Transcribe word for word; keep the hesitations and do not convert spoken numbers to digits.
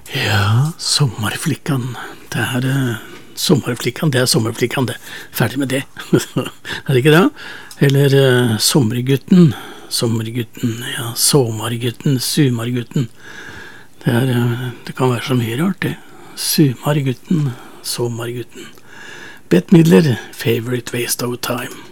Ja, sommerflikkan. Det er eh, sommerflikkan, det er sommerflikkan, det. Ferdig med det. Er det ikke det? Eller eh, sommergutten. Sommergutten, ja, sommergutten, sumargutten. Det er, eh, det kan være så mye rart, det. Sumargutten, sommergutten. Bette Midler, Favorite Waste of Time.